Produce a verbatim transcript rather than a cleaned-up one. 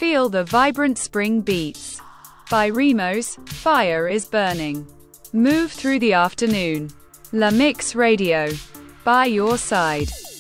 Feel the vibrant spring beats. By Remos, Fire is Burning. Move through the afternoon. La Mix Radio. By your side.